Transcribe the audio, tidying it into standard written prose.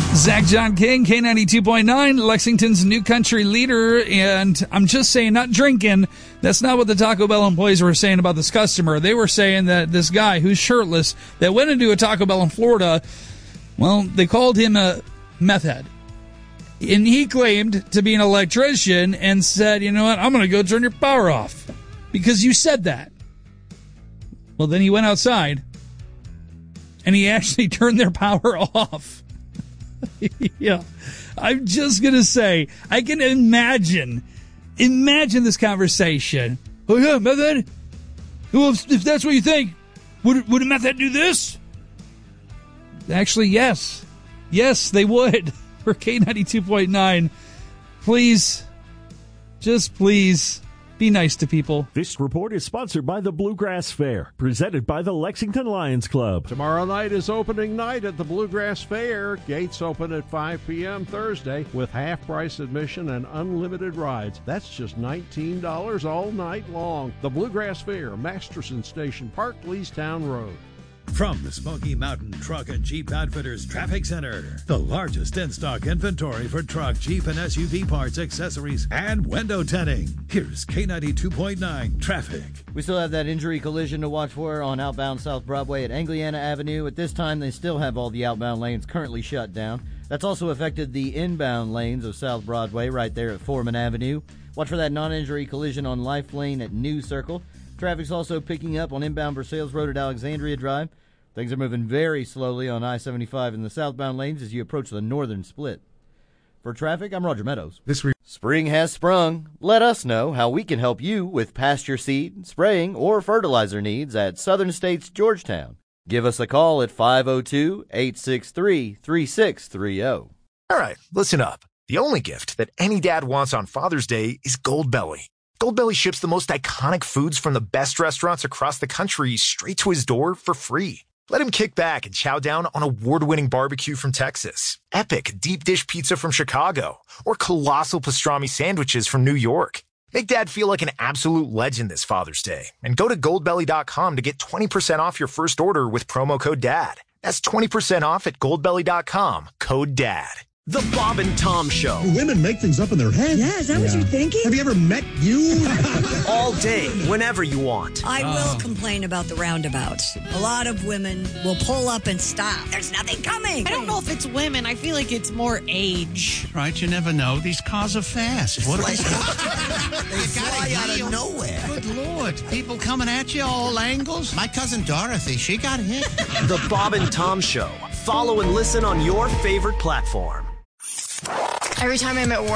Zach John King, K92.9, Lexington's new country leader, and I'm just saying, not drinking. That's not what the Taco Bell employees were saying about this customer. They were saying that this guy who's shirtless that went into a Taco Bell in Florida, well, they called him a meth head. And he claimed to be an electrician and said, you know what, I'm going to go turn your power off because you said that. Well, then he went outside and he actually turned their power off. Yeah, I'm just going to say, I can imagine this conversation. Oh, yeah, meth head? Well, if that's what you think, would a meth head do this? Actually, yes. Yes, they would. For K92.9, please, just please, be nice to people. This report is sponsored by the Bluegrass Fair, presented by the Lexington Lions Club. Tomorrow night is opening night at the Bluegrass Fair. Gates open at 5 p.m. Thursday with half-price admission and unlimited rides. That's just $19 all night long. The Bluegrass Fair, Masterson Station Park, Leestown Road. From the Smoky Mountain Truck and Jeep Outfitters Traffic Center, the largest in-stock inventory for truck, Jeep, and SUV parts, accessories, and window tinting. Here's K92.9 Traffic. We still have that injury collision to watch for on outbound South Broadway at Angliana Avenue. At this time, they still have all the outbound lanes currently shut down. That's also affected the inbound lanes of South Broadway right there at Foreman Avenue. Watch for that non-injury collision on Life Lane at New Circle. Traffic's also picking up on inbound Versailles Road at Alexandria Drive. Things are moving very slowly on I-75 in the southbound lanes as you approach the northern split. For traffic, I'm Roger Meadows. Spring has sprung. Let us know how we can help you with pasture seed, spraying, or fertilizer needs at Southern States Georgetown. Give us a call at 502-863-3630. All right, listen up. The only gift that any dad wants on Father's Day is Goldbelly. Goldbelly ships the most iconic foods from the best restaurants across the country straight to his door for free. Let him kick back and chow down on award-winning barbecue from Texas, epic deep dish pizza from Chicago, or colossal pastrami sandwiches from New York. Make Dad feel like an absolute legend this Father's Day and go to goldbelly.com to get 20% off your first order with promo code DAD. That's 20% off at goldbelly.com, code DAD. The Bob and Tom Show. Do women make things up in their head? Yeah, is that what you're thinking? Have you ever met you? All day, whenever you want. I will complain about the roundabouts. A lot of women will pull up and stop. There's nothing coming. I don't know if it's women. I feel like it's more age. Right, you never know. These cars are fast. What are they fly out of nowhere. Good Lord. People coming at you all angles. My cousin Dorothy, she got hit. The Bob and Tom Show. Follow and listen on your favorite platform. Every time I'm at work,